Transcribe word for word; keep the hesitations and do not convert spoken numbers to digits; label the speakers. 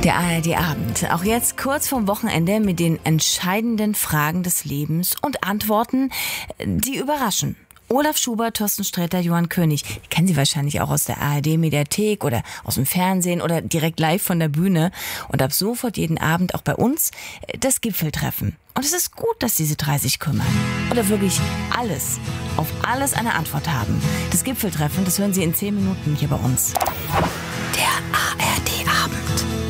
Speaker 1: Der A R D-Abend. Auch jetzt kurz vorm Wochenende mit den entscheidenden Fragen des Lebens und Antworten, die überraschen. Olaf Schubert, Thorsten Sträter, Johann König. Die kennen Sie wahrscheinlich auch aus der A R D-Mediathek oder aus dem Fernsehen oder direkt live von der Bühne. Und ab sofort jeden Abend auch bei uns das Gipfeltreffen. Und es ist gut, dass diese drei sich kümmern. Oder wirklich alles, auf alles eine Antwort haben. Das Gipfeltreffen, das hören Sie in zehn Minuten hier bei uns. Der A R D.